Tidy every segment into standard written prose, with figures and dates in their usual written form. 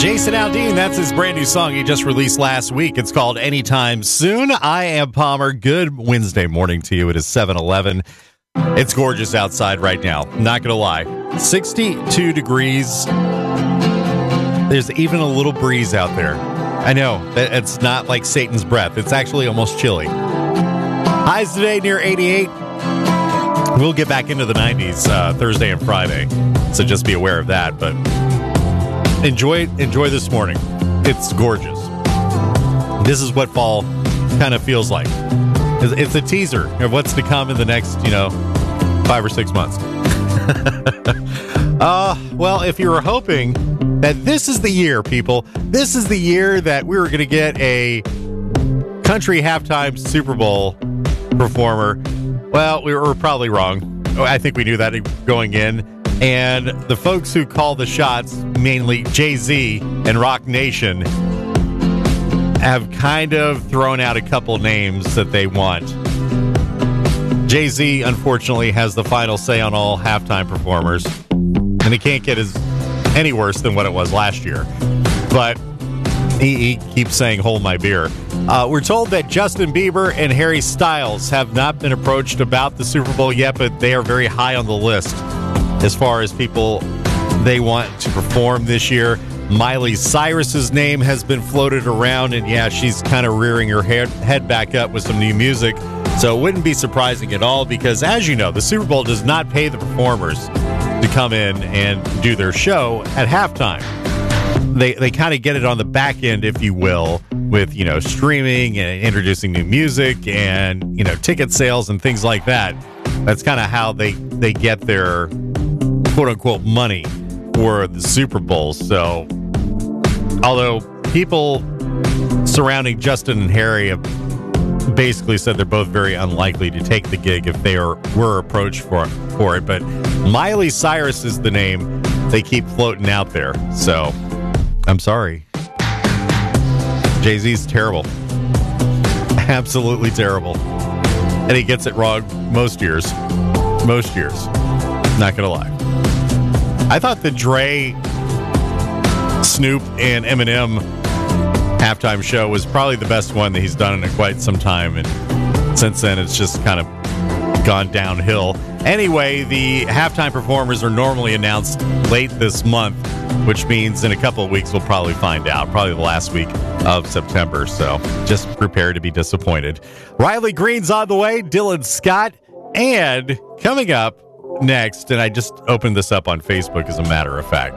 Jason Aldean, that's his brand new song he just released last week. It's called Anytime Soon. I am Palmer. Good Wednesday morning to you. It is 7:11. It's gorgeous outside right now. Not going to lie. 62 degrees. There's even a little breeze out there. I know. It's not like Satan's breath. It's actually almost chilly. Highs today near 88. We'll get back into the 90s Thursday and Friday. So just be aware of that. But enjoy this morning. It's gorgeous. This is what fall kind of feels like. It's a teaser of what's to come in the next, 5 or 6 months. Well, if you were hoping that this is the year, people, this is the year that we were going to get a country halftime Super Bowl performer, well, we were probably wrong. I think we knew that going in. And the folks who call the shots, mainly Jay-Z and Rock Nation, have kind of thrown out a couple names that they want. Jay-Z, unfortunately, has the final say on all halftime performers, and it can't get any worse than what it was last year. But he keeps saying, hold my beer. We're told that Justin Bieber and Harry Styles have not been approached about the Super Bowl yet, but they are very high on the list as far as people they want to perform this year. Miley Cyrus's name has been floated around, and yeah, she's kind of rearing her head back up with some new music. So it wouldn't be surprising at all because, as you know, the Super Bowl does not pay the performers to come in and do their show at halftime. They kind of get it on the back end, if you will, with, streaming and introducing new music and, ticket sales and things like that. That's kind of how they get their quote-unquote money for the Super Bowl. So, although people surrounding Justin and Harry have basically said they're both very unlikely to take the gig if they were approached for it, but Miley Cyrus is the name they keep floating out there. So, I'm sorry. Jay-Z's terrible. Absolutely terrible. And he gets it wrong most years. Most years. Not gonna lie. I thought the Dre, Snoop, and Eminem halftime show was probably the best one that he's done in quite some time, and since then it's just kind of gone downhill. Anyway, the halftime performers are normally announced late this month, which means in a couple of weeks we'll probably find out, probably the last week of September, so just prepare to be disappointed. Riley Green's on the way, Dylan Scott, and coming up next, and I just opened this up on Facebook as a matter of fact,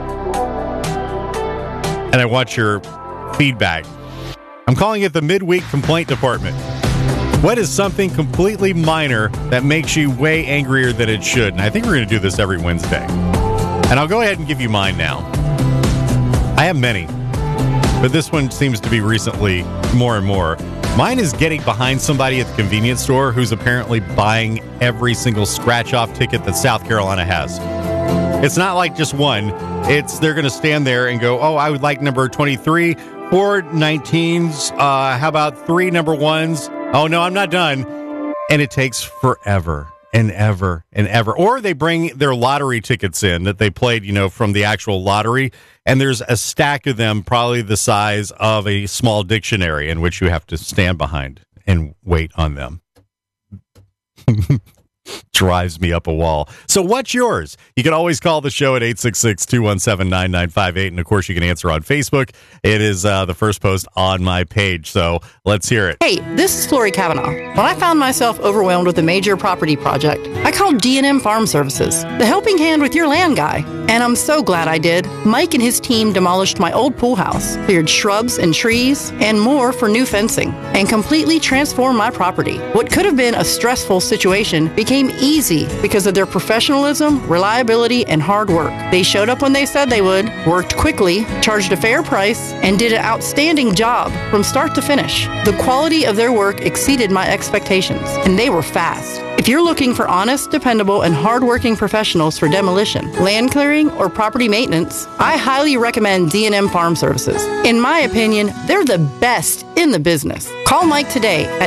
and I want your feedback. I'm calling it the midweek complaint department. What is something completely minor that makes you way angrier than it should? And I think we're going to do this every Wednesday. And I'll go ahead and give you mine now. I have many, but this one seems to be recently more and more. Mine is getting behind somebody at the convenience store who's apparently buying every single scratch-off ticket that South Carolina has. It's not like just one. They're going to stand there and go, oh, I would like number 23, 4 19s, how about 3 number 1s? Oh, no, I'm not done. And it takes forever and ever and ever. Or they bring their lottery tickets in that they played, from the actual lottery. And there's a stack of them, probably the size of a small dictionary, in which you have to stand behind and wait on them. Drives me up a wall. So what's yours? You can always call the show at 866-217-9958. And, of course, you can answer on Facebook. It is the first post on my page. So let's hear it. Hey, this is Lori Kavanaugh. When I found myself overwhelmed with a major property project, I called D&M Farm Services, the helping hand with your land guy. And I'm so glad I did. Mike and his team demolished my old pool house, cleared shrubs and trees, and more for new fencing, and completely transformed my property. What could have been a stressful situation became easy because of their professionalism, reliability, and hard work. They showed up when they said they would, worked quickly, charged a fair price, and did an outstanding job from start to finish. The quality of their work exceeded my expectations, and they were fast. If you're looking for honest, dependable, and hardworking professionals for demolition, land clearing, or property maintenance, I highly recommend D&M Farm Services. In my opinion, they're the best in the business. Call Mike today at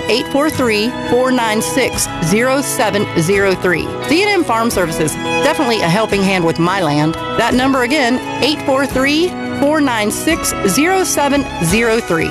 843-496-0703. D&M Farm Services, definitely a helping hand with my land. That number again, 843 496-0703.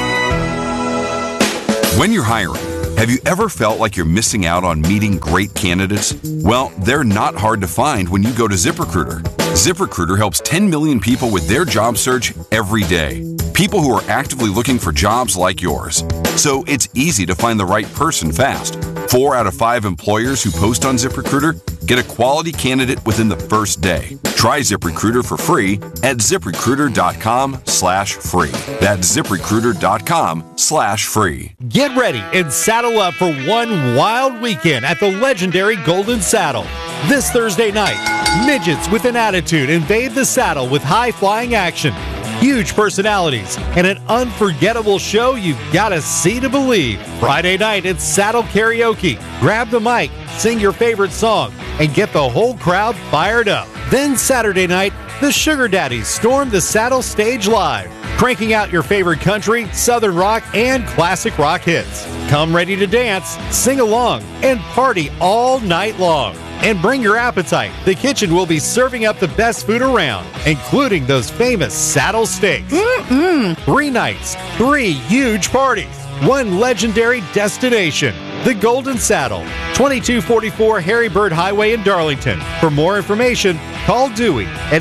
When you're hiring, have you ever felt like you're missing out on meeting great candidates? Well, they're not hard to find when you go to ZipRecruiter. ZipRecruiter helps 10 million people with their job search every day. People who are actively looking for jobs like yours. So it's easy to find the right person fast. 4 out of 5 employers who post on ZipRecruiter get a quality candidate within the first day. Try ZipRecruiter for free at ZipRecruiter.com/free. That's ZipRecruiter.com/free. Get ready and saddle up for one wild weekend at the legendary Golden Saddle. This Thursday night, midgets with an attitude invade the saddle with high-flying action, huge personalities, and an unforgettable show you've got to see to believe. Friday night, it's Saddle Karaoke. Grab the mic, sing your favorite song, and get the whole crowd fired up. Then Saturday night, the Sugar Daddies storm the Saddle stage live, cranking out your favorite country, southern rock, and classic rock hits. Come ready to dance, sing along, and party all night long. And bring your appetite. The kitchen will be serving up the best food around, including those famous saddle steaks. 3 nights, 3 huge parties, 1 legendary destination. The Golden Saddle, 2244 Harry Bird Highway in Darlington. For more information, call Dewey at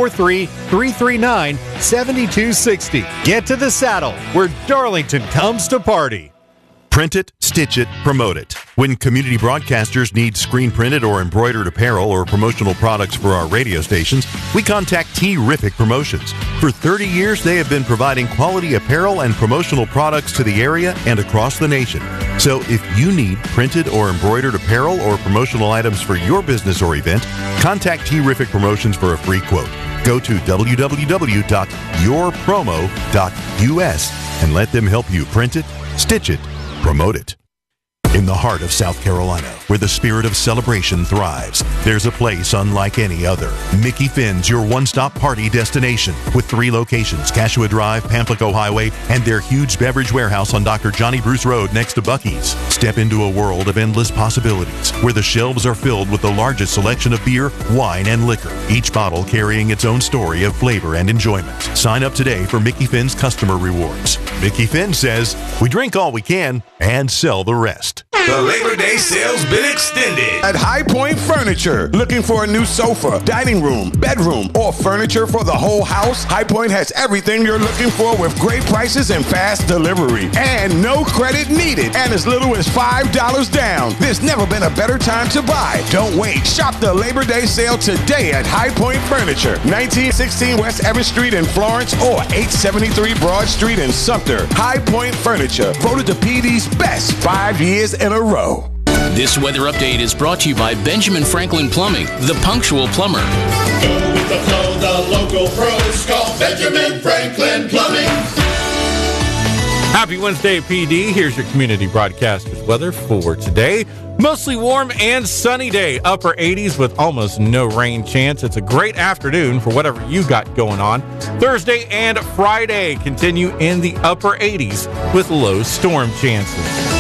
843-339-7260. Get to the saddle where Darlington comes to party. Print it, stitch it, promote it. When community broadcasters need screen printed or embroidered apparel or promotional products for our radio stations, we contact Terrific Promotions. For 30 years, they have been providing quality apparel and promotional products to the area and across the nation. So if you need printed or embroidered apparel or promotional items for your business or event, contact Terrific Promotions for a free quote. Go to www.yourpromo.us and let them help you print it, stitch it, promote it. In the heart of South Carolina, where the spirit of celebration thrives, there's a place unlike any other. Mickey Finn's your one-stop party destination with 3 locations, Cashua Drive, Pamplico Highway, and their huge beverage warehouse on Dr. Johnny Bruce Road next to Buc-ee's. Step into a world of endless possibilities, where the shelves are filled with the largest selection of beer, wine, and liquor, each bottle carrying its own story of flavor and enjoyment. Sign up today for Mickey Finn's customer rewards. Mickey Finn says, we drink all we can and sell the rest. The Labor Day sale's been extended at High Point Furniture. Looking for a new sofa, dining room, bedroom, or furniture for the whole house? High Point has everything you're looking for with great prices and fast delivery. And no credit needed, and as little as $5 down. There's never been a better time to buy. Don't wait. Shop the Labor Day sale today at High Point Furniture, 1916 West Evans Street in Florence or 873 Broad Street in Sumter. High Point Furniture, voted the PD's best 5 years in a row. This weather update is brought to you by Benjamin Franklin Plumbing, the punctual plumber. Go with the flow, the local pros call Benjamin Franklin Plumbing. Happy Wednesday, PD. Here's your community broadcaster's weather for today. Mostly warm and sunny day, upper 80s with almost no rain chance. It's a great afternoon for whatever you got going on. Thursday and Friday continue in the upper 80s with low storm chances.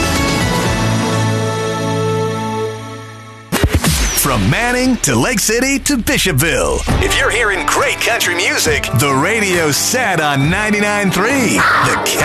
From Manning to Lake City to Bishopville. If you're hearing great country music, the radio's set on 99.3. The